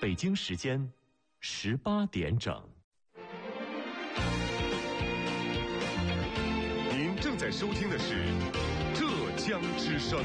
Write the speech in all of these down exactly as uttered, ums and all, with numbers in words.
北京时间十八点整。 您正在收听的是浙江之声。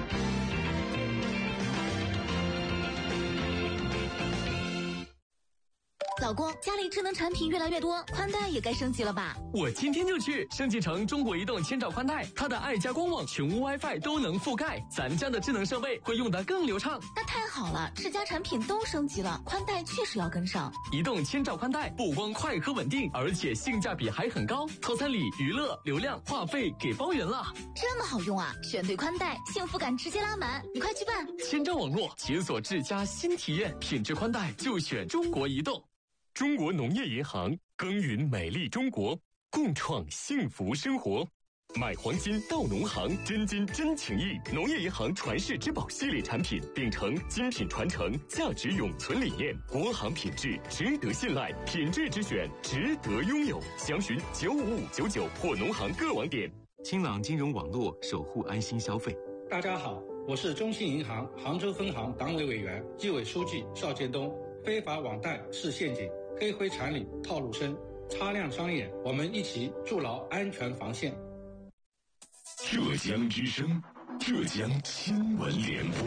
老公，家里智能产品越来越多，宽带也该升级了吧？ 我今天就去升级成中国移动千兆宽带，它的爱家光网、全屋 WiFi 都能覆盖，咱家的智能设备会用得更流畅。 那太好了，智家产品都升级了，宽带确实要跟上。 移动千兆宽带不光快和稳定，而且性价比还很高，套餐里娱乐、流量、话费给包圆了。 这么好用啊！选对宽带，幸福感直接拉满，你快去办。 千兆网络解锁智家新体验，品质宽带就选中国移动。 中国农业银行耕耘美丽中国，共创幸福生活。买黄金到农行，真金真情谊。农业银行传世之宝系列产品，秉承精品传承、价值永存理念，国行品质值得信赖，品质之选值得拥有。详询九五五九九或农行各网点。 清朗金融网络，守护安心消费。 大家好，我是中信银行杭州分行党委委员、纪委书记邵建东。非法网贷是陷阱，黑灰产里套路深，擦亮双眼，我们一起筑牢安全防线。 浙江之声，浙江新闻联播。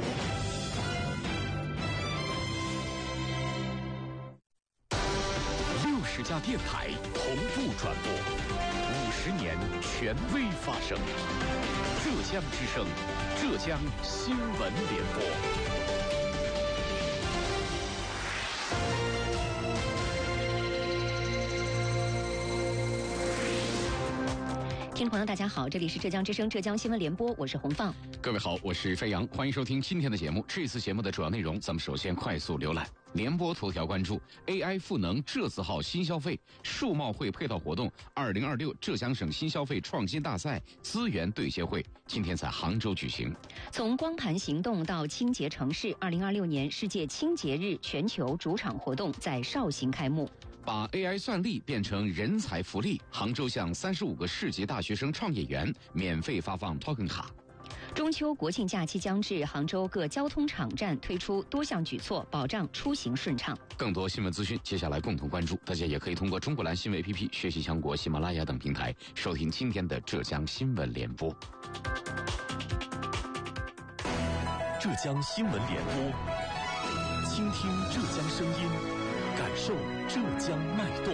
六十家电台同步转播，五十年权威发声。浙江之声，浙江新闻联播。 听众朋友大家好，这里是浙江之声浙江新闻联播，我是洪放。 各位好，我是飞扬，欢迎收听今天的节目。这次节目的主要内容，咱们首先快速浏览联播头条，关注 A I 赋能浙字号新消费数贸会配套活动二零二六浙江省新消费创新大赛资源对接会今天在杭州举行。 从光盘行动到清洁城市，二零二六年世界清洁日全球主场活动在绍兴开幕。 把 A I 算力变成人才福利，杭州向三十五个市级大学生创业园免费发放 token 卡。 中秋国庆假期将至，杭州各交通场站推出多项举措，保障出行顺畅。 更多新闻资讯，接下来共同关注。大家也可以通过中国蓝新闻 A P P、学习强国、喜马拉雅等平台收听今天的浙江新闻联播。 浙江新闻联播，倾听浙江声音，感受浙江脉动。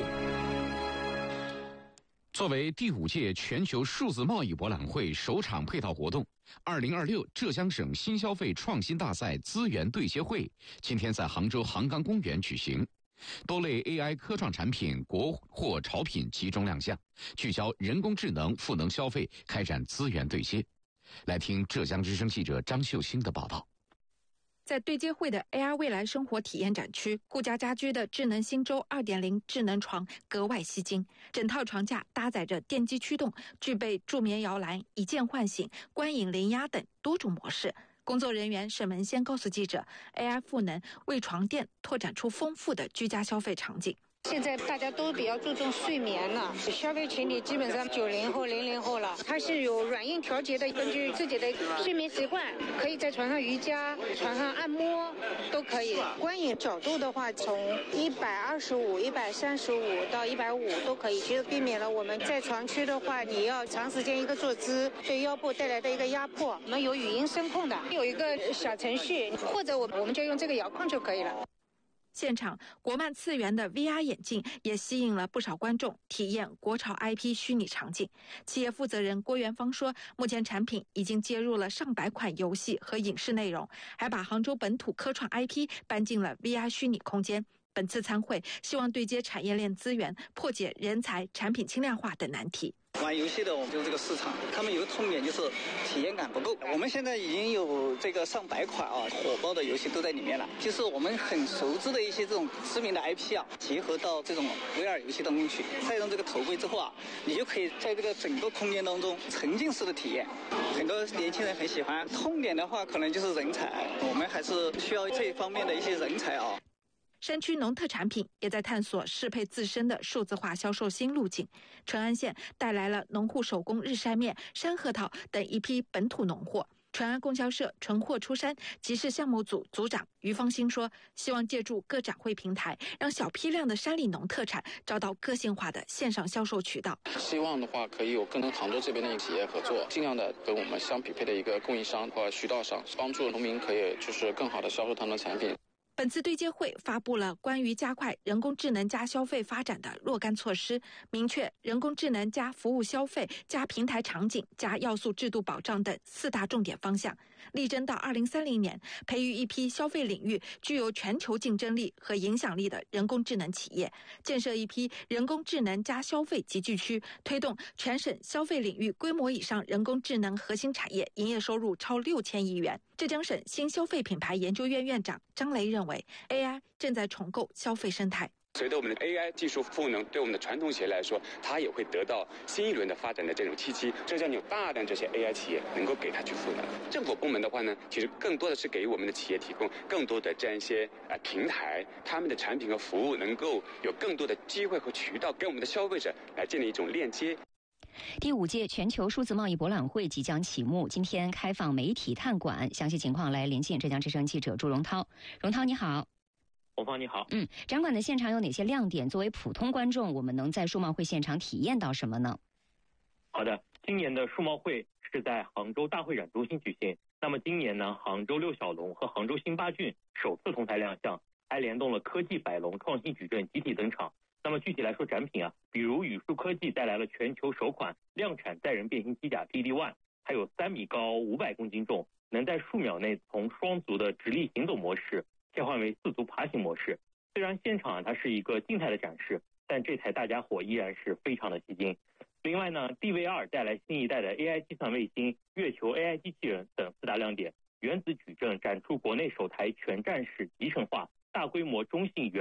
作为第五届全球数字贸易博览会首场配套活动，二零二六浙江省新消费创新大赛资源对接会今天在杭州杭钢公园举行。多类 A I 科创产品、国货潮品集中亮相，聚焦人工智能赋能消费，开展资源对接。来听浙江之声记者张秀清的报道。 在对接会的 A R 未来生活体验展区，顾家家居的智能星舟 二点零 智能床格外吸睛，整套床架搭载着电机驱动，具备助眠摇篮、一键唤醒、观影零压等多种模式。工作人员沈文先告诉记者 ，A I 赋能为床垫拓展出丰富的居家消费场景。 现在大家都比较注重睡眠了，消费群体基本上九零后、零零后了，它是有软硬调节的，根据自己的睡眠习惯，可以在床上瑜伽、床上按摩都可以。观影角度的话，从一百二十五、一百三十五到一百五都可以，其实避免了我们在床区的话，你要长时间一个坐姿对腰部带来的一个压迫。我们有语音声控的，有一个小程序，或者我我们就用这个遥控就可以了。 现场，国漫次元的 V R 眼镜也吸引了不少观众体验国潮 I P 虚拟场景。企业负责人郭元芳说，目前产品已经接入了上百款游戏和影视内容，还把杭州本土科创 I P 搬进了 V R 虚拟空间。本次参会希望对接产业链资源，破解人才、产品轻量化等难题。 玩游戏的我们就是这个市场，他们有个痛点就是体验感不够。我们现在已经有这个上百款啊火爆的游戏都在里面了，就是我们很熟知的一些这种知名的 I P 啊，结合到这种 V R 游戏当中去，戴上这个头盔之后啊，你就可以在这个整个空间当中沉浸式的体验。很多年轻人很喜欢。痛点的话，可能就是人才，我们还是需要这一方面的一些人才啊。 山区农特产品也在探索适配自身的数字化销售新路径。淳安县带来了农户手工日晒面、山核桃等一批本土农货。 淳安供销社纯货出山集市项目组组长于方兴说，希望借助各展会平台，让小批量的山里农特产找到个性化的线上销售渠道。 希望的话，可以有跟杭州这边的企业合作，尽量的跟我们相匹配的一个供应商或渠道上，帮助农民可以就是更好的销售他们的产品。 本次对接会发布了关于加快人工智能加消费发展的若干措施，明确人工智能加服务消费加平台场景加要素制度保障等四大重点方向，力争到二零三零年培育一批消费领域具有全球竞争力和影响力的人工智能企业，建设一批人工智能加消费集聚区，推动全省消费领域规模以上人工智能核心产业营业收入超六千亿元。浙江省新消费品牌研究院院长张雷认为 A I 正在重构消费生态。 随着我们的 A I 技术赋能，对我们的传统企业来说，它也会得到新一轮的发展的这种契机。浙江有大量这些 A I 企业能够给它去赋能。政府部门的话呢，其实更多的是给予我们的企业提供更多的这样一些呃平台，他们的产品和服务能够有更多的机会和渠道跟我们的消费者来建立一种链接。 第五届全球数字贸易博览会即将启幕，今天开放媒体探馆，详细情况来连线浙江之声记者朱荣涛。荣涛你好。 红芳你好。 嗯，展馆的现场有哪些亮点？作为普通观众，我们能在数贸会现场体验到什么呢？ 好的，今年的数贸会是在杭州大会展中心举行。那么今年呢，杭州六小龙和杭州新八骏首次同台亮相，还联动了科技百龙、创新矩阵集体登场。那么具体来说，展品啊，比如宇树科技带来了全球首款量产载人变形机甲 P D 一， 还有三米高、五百公斤重，能在数秒内从双足的直立行走模式切换为四足爬行模式。虽然现场啊它是一个静态的展示，但这台大家伙依然是非常的吸睛。另外呢 ，D V 二 带来新一代的 A I 计算卫星、月球 A I 机器人等四大亮点。原子矩阵展出国内首台全站式集成化大规模中性原